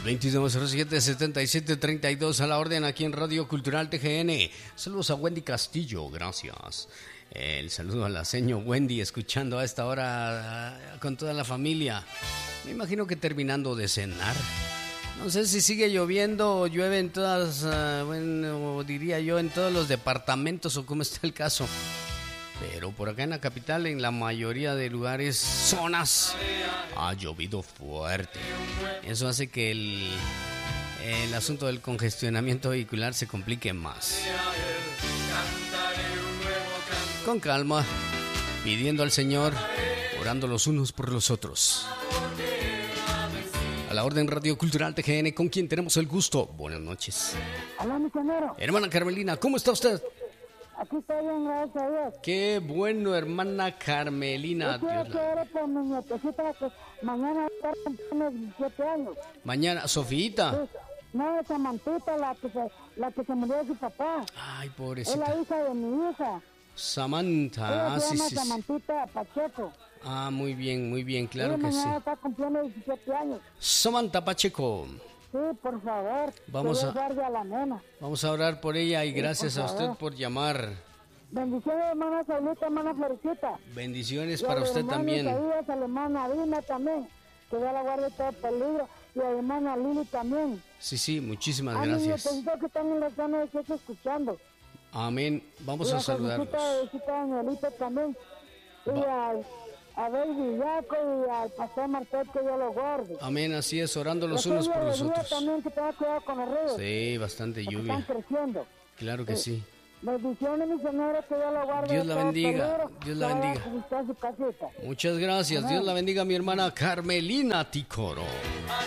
2207-7732 a la orden aquí en Radio Cultural TGN. Saludos a Wendy Castillo, gracias. El saludo a la señora Wendy, escuchando a esta hora con toda la familia. Me imagino que terminando de cenar. No sé si sigue lloviendo o llueve en todas, bueno, diría yo en todos los departamentos o cómo está el caso. Pero por acá en la capital, en la mayoría de lugares, zonas, ha llovido fuerte. Eso hace que el asunto del congestionamiento vehicular se complique más. Con calma, pidiendo al Señor, orando los unos por los otros. A la orden Radio Cultural TGN, con quien tenemos el gusto. Buenas noches. Hola, misionero. Hermana Carmelina, ¿cómo está usted? Aquí estoy bien, gracias a Dios. Qué bueno, hermana Carmelina. Yo quiero que ore por mi nietecita que mañana está cumpliendo 17 años. Mañana, Sofita. Sí. No, esa Samantita, la que se murió de su papá. Ay, Es pobrecita. la hija de mi hija. Samantha. Ella se llama sí. Samantita Pacheco. Ah, muy bien, claro Ella que sí. mañana está cumpliendo 17 años. Samantha Pacheco. Sí, por favor. Vamos que a- Dios guarde a la nena. Vamos a orar por ella y gracias por a usted favor. por llamar. Bendiciones, hermana Saulita, hermana Florecita. Bendiciones Y para al usted hermano también. Isaías, a la hermana Dina también. Que Dios la guarde de todo peligro. Y a la hermana Lili también. Sí, muchísimas A mi gracias. nietecito que están en la zona de Jesús escuchando. Amén. Vamos a saludarlos. Y a Danielito también. Y a Baby Yaco y al pastor Martel, que Dios lo guarde. Amén, así es, orando los Esa unos por los lluvia otros. también, que tenga cuidado con los ríos. Sí, bastante Porque lluvia. están creciendo. Claro que sí. Bendiciones, misioneros, que Dios lo guarde. Dios de la todo bendiga, peligro, Dios la que vaya bendiga. a visitar su casita. Muchas gracias. Amén. Dios la bendiga, mi hermana Carmelina Ticoro.